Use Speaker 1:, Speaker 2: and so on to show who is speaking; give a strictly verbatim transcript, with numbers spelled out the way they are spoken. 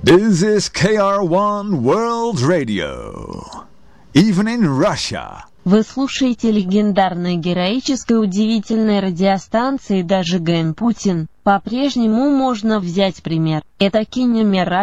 Speaker 1: This is кей ар один World Radio. Even in Russia.
Speaker 2: Вы слушаете легендарной, героической, удивительной радиостанции «Даже Ген Путин». По-прежнему можно взять пример. Это кинемера.